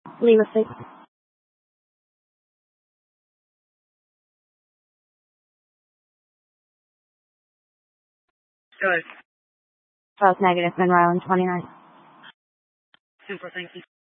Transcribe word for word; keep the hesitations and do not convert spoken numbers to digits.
Lima six. Good. False negative, Monroe Island twenty-nine. Super, thank you.